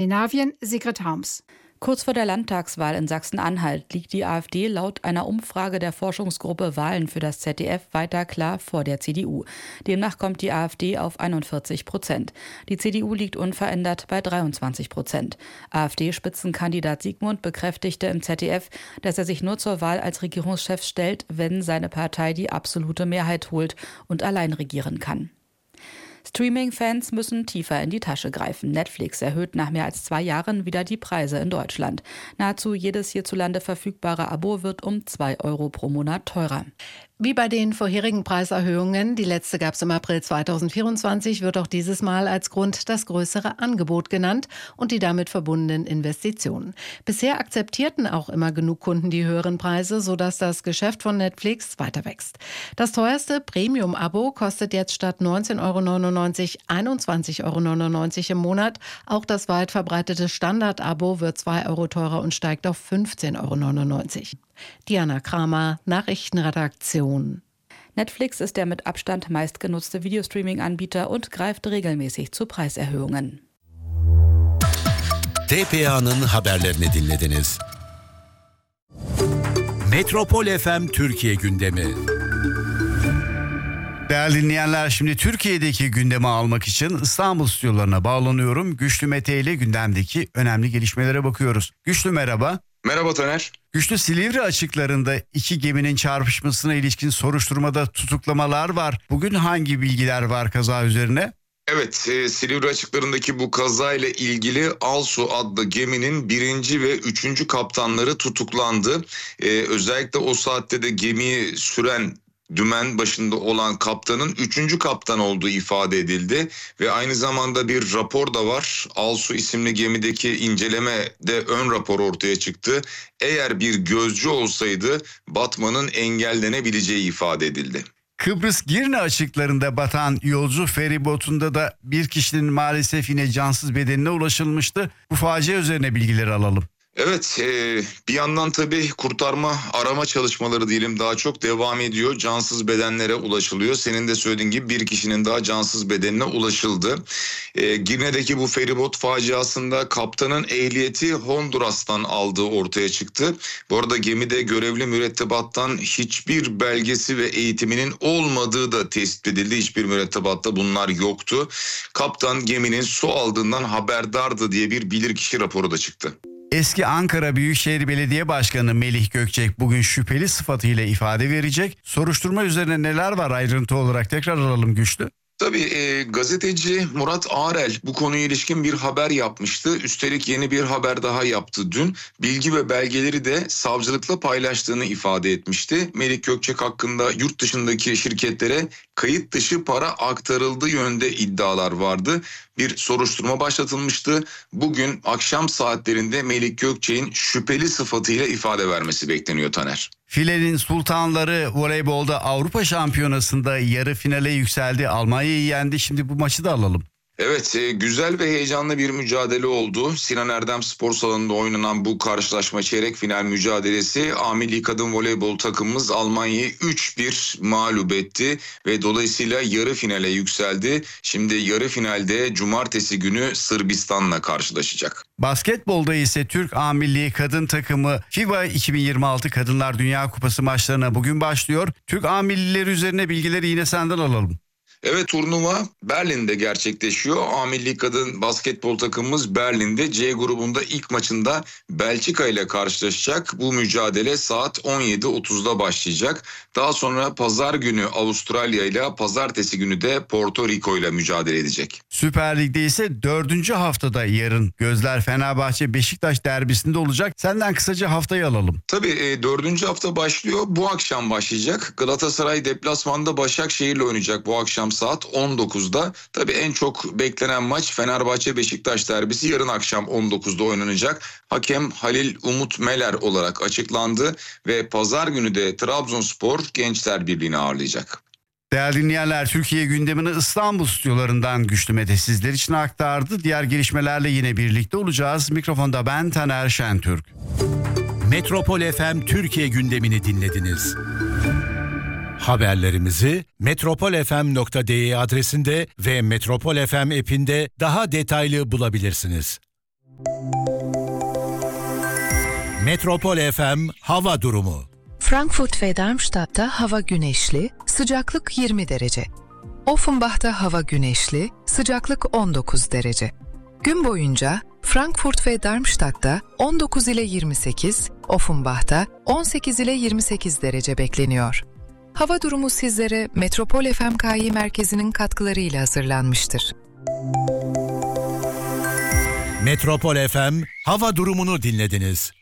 Skandinavien, Sigrid Harms. Kurz vor der Landtagswahl in Sachsen-Anhalt liegt die AfD laut einer Umfrage der Forschungsgruppe Wahlen für das ZDF weiter klar vor der CDU. Demnach kommt die AfD auf 41%. Die CDU liegt unverändert bei 23%. AfD-Spitzenkandidat Sigmund bekräftigte im ZDF, dass er sich nur zur Wahl als Regierungschef stellt, wenn seine Partei die absolute Mehrheit holt und allein regieren kann. Streaming-Fans müssen tiefer in die Tasche greifen. Netflix erhöht nach mehr als 2 Jahren wieder die Preise in Deutschland. Nahezu jedes hierzulande verfügbare Abo wird um 2 Euro pro Monat teurer. Wie bei den vorherigen Preiserhöhungen, die letzte gab es im April 2024, wird auch dieses Mal als Grund das größere Angebot genannt und die damit verbundenen Investitionen. Bisher akzeptierten auch immer genug Kunden die höheren Preise, sodass das Geschäft von Netflix weiter wächst. Das teuerste Premium-Abo kostet jetzt statt 19,99 € 21,99 € im Monat. Auch das weit verbreitete Standard-Abo wird 2 Euro teurer und steigt auf 15,99 €. Diana Kramer, Nachrichtenredaktion. Netflix ist der mit Abstand meistgenutzte Videostreaming-Anbieter und greift regelmäßig zu Preiserhöhungen. TPA'nın haberlerini dinlediniz. Metropol FM Türkiye gündemi. Değerli dinleyenler, şimdi Türkiye'deki gündemi almak için İstanbul stüdyolarına bağlanıyorum. Güçlü Mete ile gündemdeki önemli gelişmelere bakıyoruz. Güçlü merhaba. Merhaba Taner. Güçlü, Silivri açıklarında 2 geminin çarpışmasına ilişkin soruşturmada tutuklamalar var. Bugün hangi bilgiler var kaza üzerine? Evet, Silivri açıklarındaki bu kazayla ilgili Alsu adlı geminin 1. ve 3. kaptanları tutuklandı. Özellikle o saatte de gemiyi süren dümen başında olan kaptanın 3. kaptan olduğu ifade edildi ve aynı zamanda bir rapor da var. Alsu isimli gemideki incelemede ön rapor ortaya çıktı. Eğer bir gözcü olsaydı batmanın engellenebileceği ifade edildi. Kıbrıs Girne açıklarında batan yolcu feribotunda da bir kişinin maalesef yine cansız bedenine ulaşılmıştı. Bu facia üzerine bilgileri alalım. Evet, bir yandan tabii kurtarma arama çalışmaları diyelim daha çok devam ediyor. Cansız bedenlere ulaşılıyor. Senin de söylediğin gibi bir kişinin daha cansız bedenine ulaşıldı. Girne'deki bu feribot faciasında kaptanın ehliyeti Honduras'tan aldığı ortaya çıktı. Bu arada gemide görevli mürettebattan hiçbir belgesi ve eğitiminin olmadığı da tespit edildi. Hiçbir mürettebatta bunlar yoktu. Kaptan geminin su aldığından haberdardı diye bir bilirkişi raporu da çıktı. Eski Ankara Büyükşehir Belediye Başkanı Melih Gökçek bugün şüpheli sıfatıyla ifade verecek. Soruşturma üzerine neler var ayrıntı olarak tekrar alalım Güçlü. Tabii gazeteci Murat Ağrel bu konuya ilişkin bir haber yapmıştı. Üstelik yeni bir haber daha yaptı dün. Bilgi ve belgeleri de savcılıkla paylaştığını ifade etmişti. Melih Gökçek hakkında yurt dışındaki şirketlere kayıt dışı para aktarıldığı yönde iddialar vardı. Bir soruşturma başlatılmıştı. Bugün akşam saatlerinde Melih Gökçek'in şüpheli sıfatıyla ifade vermesi bekleniyor Taner. Filenin Sultanları voleybolda Avrupa Şampiyonası'nda yarı finale yükseldi. Almanya'yı yendi. Şimdi bu maçı da alalım. Evet, güzel ve heyecanlı bir mücadele oldu. Sinan Erdem Spor Salonu'nda oynanan bu karşılaşma çeyrek final mücadelesi A Milli Kadın Voleybol takımımız Almanya'yı 3-1 mağlup etti ve dolayısıyla yarı finale yükseldi. Şimdi yarı finalde cumartesi günü Sırbistan'la karşılaşacak. Basketbolda ise Türk A Milli Kadın takımı FIBA 2026 Kadınlar Dünya Kupası maçlarına bugün başlıyor. Türk A Millileri üzerine bilgileri yine senden alalım. Evet, turnuva Berlin'de gerçekleşiyor. A Milli Kadın basketbol takımımız Berlin'de C grubunda ilk maçında Belçika ile karşılaşacak. Bu mücadele saat 17.30'da başlayacak. Daha sonra pazar günü Avustralya ile pazartesi günü de Porto Rico ile mücadele edecek. Süper Lig'de ise 4. haftada yarın gözler Fenerbahçe Beşiktaş derbisinde olacak. Senden kısaca haftayı alalım. Tabii 4. hafta başlıyor. Bu akşam başlayacak. Galatasaray deplasmanda Başakşehir'le oynayacak bu akşam saat 19'da. Tabii en çok beklenen maç Fenerbahçe Beşiktaş derbisi yarın akşam 19'da oynanacak. Hakem Halil Umut Meler olarak açıklandı ve pazar günü de Trabzonspor Gençler Birliği'ni ağırlayacak. Değerli dinleyenler, Türkiye gündemini İstanbul stüdyolarından Güçlü Mete sizler için aktardı. Diğer gelişmelerle yine birlikte olacağız. Mikrofonda ben Taner Şentürk. Metropol FM Türkiye gündemini dinlediniz. Haberlerimizi metropolfm.de adresinde ve Metropol FM app'inde daha detaylı bulabilirsiniz. Metropol FM hava durumu. Frankfurt ve Darmstadt'ta hava güneşli, sıcaklık 20 derece. Offenbach'ta hava güneşli, sıcaklık 19 derece. Gün boyunca Frankfurt ve Darmstadt'ta 19 ile 28, Offenbach'ta 18 ile 28 derece bekleniyor. Hava durumu sizlere Metropol FMKİ merkezinin katkılarıyla hazırlanmıştır. Metropol FM hava durumunu dinlediniz.